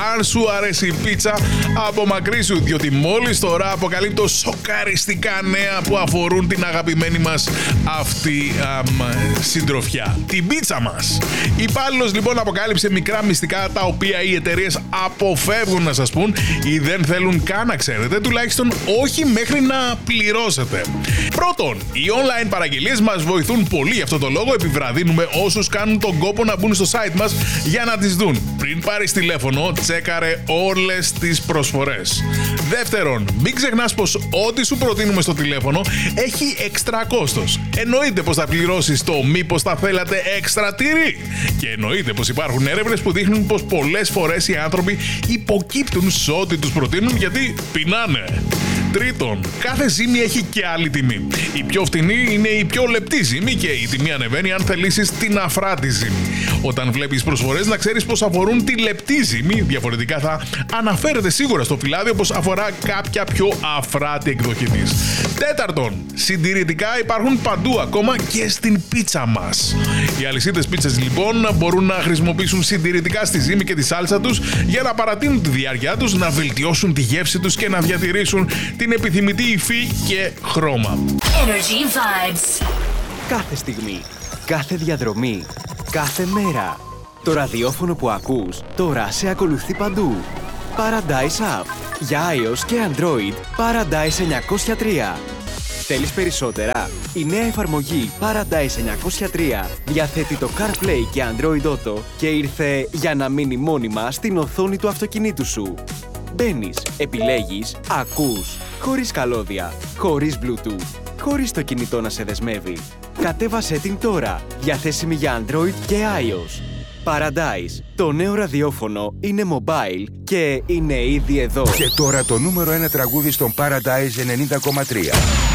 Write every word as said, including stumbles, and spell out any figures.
αν σου αρέσει η πίτσα, απομακρύσου, διότι μόλις τώρα αποκαλύπτω σοκαριστικά νέα που αφορούν την αγαπημένη μας αυτή αμ, συντροφιά, την πίτσα μας. Η υπάλληλος λοιπόν αποκάλυψε μικρά μυστικά τα οποία οι εταιρείες αποφεύγουν να σας πούν ή δεν θέλουν καν να ξέρετε, τουλάχιστον όχι μέχρι να πληρώσετε. Πρώτον, οι online παραγγελίες μας βοηθούν πολύ, γι' αυτό το λόγο επιβραδύνουμε όσους κάνουν τον κόπο να μπουν στο site μας για να τις δουν. Πριν πάρεις τηλέφωνο, τσέκαρε όλες τις προσφορές. Δεύτερον, μην ξεχνάς πως ό,τι σου προτείνουμε στο τηλέφωνο έχει έξτρα κόστος. Εννοείται πως θα πληρώσεις το μήπως θα θέλατε έξτρα τυρί. Και εννοείται πως υπάρχουν έρευνες που δείχνουν πως πολλές φορές οι άνθρωποι υποκύπτουν σε ό,τι τους προτείνουν γιατί πεινάνε. Τρίτον, κάθε ζύμη έχει και άλλη τιμή. Η πιο φτηνή είναι η πιο λεπτή ζύμη και η τιμή ανεβαίνει αν θελήσεις την αφράτη ζύμη. Όταν βλέπεις προσφορές, να ξέρεις πως αφορούν τη λεπτή ζύμη, διαφορετικά θα αναφέρεται σίγουρα στο φυλάδιο πως αφορά κάποια πιο αφράτη εκδοχή της. Τέταρτον, συντηρητικά υπάρχουν παντού, ακόμα και στην πίτσα μας. Οι αλυσίδες πίτσας λοιπόν μπορούν να χρησιμοποιήσουν συντηρητικά στη ζύμη και τη σάλτσα τους για να παρατείνουν τη διάρκεια τους, να βελτιώσουν τη γεύση τους και να διατηρήσουν την επιθυμητή υφή και χρώμα. Energy Vibes. Κάθε στιγμή, κάθε διαδρομή, κάθε μέρα. Το ραδιόφωνο που ακούς τώρα σε ακολουθεί παντού. Paradise App. Για iOS και Android, Paradise εννιακόσια τρία. Θέλεις περισσότερα? Η νέα εφαρμογή Paradise εννιακόσια τρία διαθέτει το CarPlay και Android Auto και ήρθε για να μείνει μόνιμα στην οθόνη του αυτοκινήτου σου. Μπαίνεις, επιλέγεις, ακούς, χωρίς καλώδια, χωρίς Bluetooth, χωρίς το κινητό να σε δεσμεύει. Κατέβασέ την τώρα, διαθέσιμη για Android και iOS. Paradise, το νέο ραδιόφωνο είναι mobile και είναι ήδη εδώ. Και τώρα το νούμερο ένα τραγούδι στον Paradise ενενήντα κόμμα τρία.